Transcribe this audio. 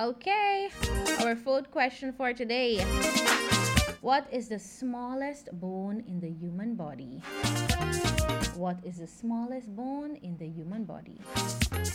Okay, our fourth question for today. What is the smallest bone in the human body? What is the smallest bone in the human body?